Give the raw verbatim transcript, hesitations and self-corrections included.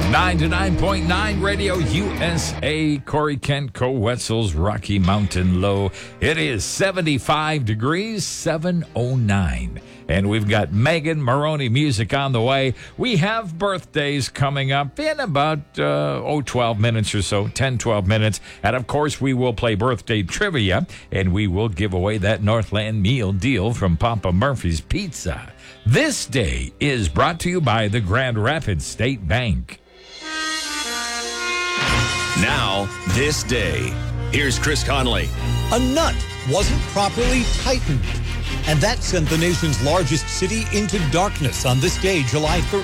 ninety-nine point nine Radio U S A, Corey Kent, Co Wetzel's Rocky Mountain Low. It is seventy-five degrees, seven oh nine. And we've got Megan Maroney music on the way. We have birthdays coming up in about, uh, oh, twelve minutes or so, ten, twelve minutes. And, of course, we will play birthday trivia, and we will give away that Northland meal deal from Papa Murphy's Pizza. This day is brought to you by the Grand Rapids State Bank. Now, this day. Here's Chris Conley. A nut wasn't properly tightened, and that sent the nation's largest city into darkness on this day, July thirteenth.